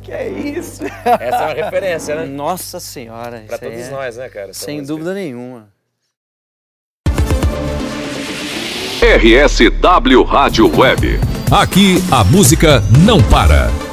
Que é isso? Essa é uma referência, né? Nossa senhora. Pra todos nós, né, cara? Sem dúvida nenhuma. RSW Rádio Web. Aqui a música não para.